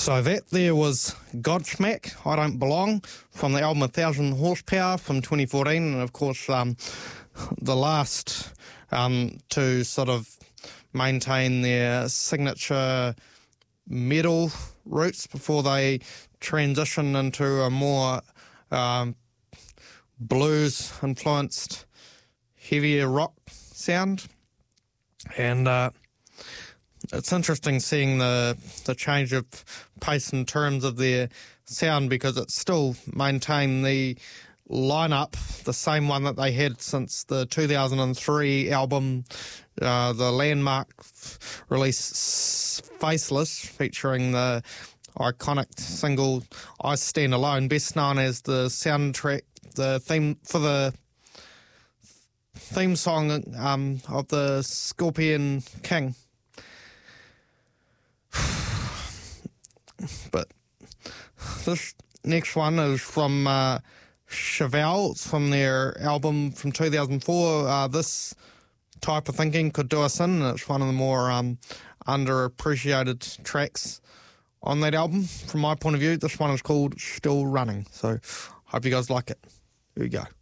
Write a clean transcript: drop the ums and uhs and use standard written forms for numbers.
So that there was Godsmack, I Don't Belong, from the album 1,000 Horsepower from 2014, and of course the last to sort of maintain their signature metal roots before they transition into a more blues-influenced, heavier rock sound. And it's interesting seeing the change of pace in terms of their sound, because it's still maintained the lineup, the same one that they had since the 2003 album, the landmark release Faceless, featuring the iconic single I Stand Alone, best known as the soundtrack, the theme song of the Scorpion King. But this next one is from Chevelle. It's from their album from 2004. This Type of Thinking Could Do Us In. It's one of the more underappreciated tracks on that album. From my point of view, this one is called Still Running. So hope you guys like it. Here we go.